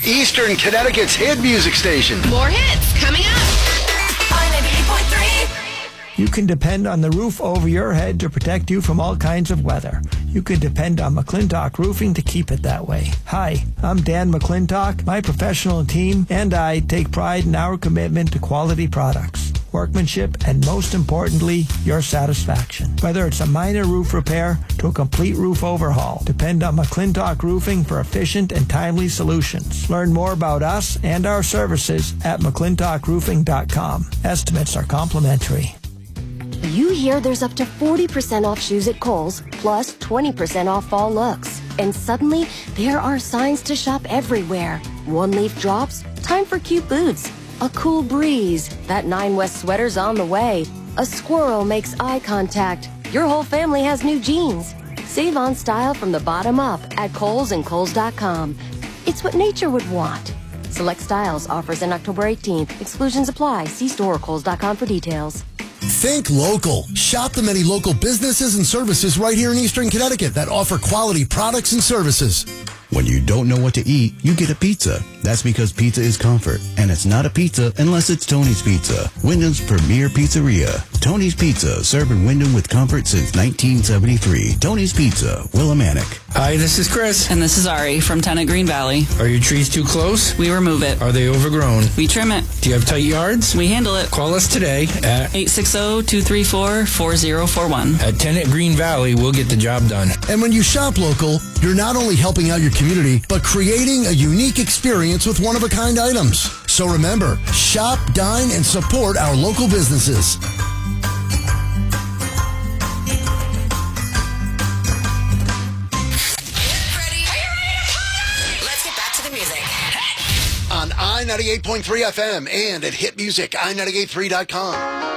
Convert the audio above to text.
Eastern Connecticut's hit music station. More hits coming up. I-98.3. You can depend on the roof over your head to protect you from all kinds of weather. You can depend on McClintock Roofing to keep it that way. Hi, I'm Dan McClintock. My professional team and I take pride in our commitment to quality products, workmanship, and most importantly, your satisfaction. Whether it's a minor roof repair to a complete roof overhaul, depend on McClintock Roofing for efficient and timely solutions. Learn more about us and our services at McClintockRoofing.com. Estimates are complimentary. You hear there's up to 40% off shoes at Kohl's, plus 20% off fall looks. And suddenly, there are signs to shop everywhere. One leaf drops, time for cute boots. A cool breeze, that 9 West sweater's on the way. A squirrel makes eye contact. Your whole family has new jeans. Save on style from the bottom up at Kohl's and Kohl's.com. It's what nature would want. Select styles, offers in October 18th. Exclusions apply. See store or Kohl's.com for details. Think local. Shop the many local businesses and services right here in Eastern Connecticut that offer quality products and services. When you don't know what to eat, you get a pizza. That's because pizza is comfort, and it's not a pizza unless it's Tony's Pizza, Wyndham's premier pizzeria. Tony's Pizza, serving Wyndham with comfort since 1973. Tony's Pizza, Willimantic. Hi, this is Chris. And this is Ari from Tenant Green Valley. Are your trees too close? We remove it. Are they overgrown? We trim it. Do you have tight yards? We handle it. Call us today at 860-234-4041. At Tenant Green Valley, we'll get the job done. And when you shop local, you're not only helping out your community, but creating a unique experience with one-of-a-kind items. So remember, shop, dine, and support our local businesses. On I-98.3 FM and at hitmusic, I983.com.